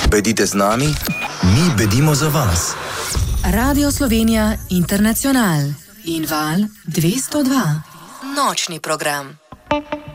Bedite z nami, mi bedimo za vas. Radio Slovenija Internacional in Val 202. Nočni program.